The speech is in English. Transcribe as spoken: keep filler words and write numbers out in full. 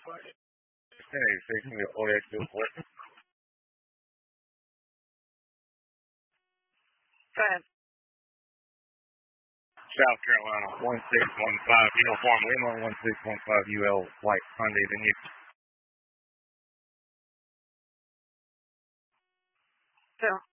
Hey, taking the O X what? Go ahead. South Carolina, one six one five, Uniform Lima, one six one five U L, White Hyundai Venue. So,